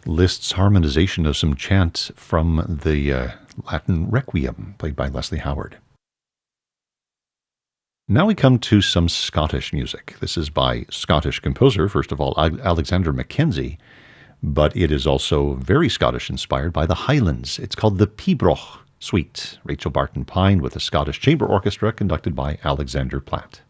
Liszt's harmonization of some chant from the Latin Requiem, played by Leslie Howard. Now we come to some Scottish music. This is by Scottish composer, first of all, Alexander Mackenzie, but it is also very Scottish inspired by the Highlands. It's called the Pibroch Suite. Rachel Barton Pine with the Scottish Chamber Orchestra conducted by Alexander Platt.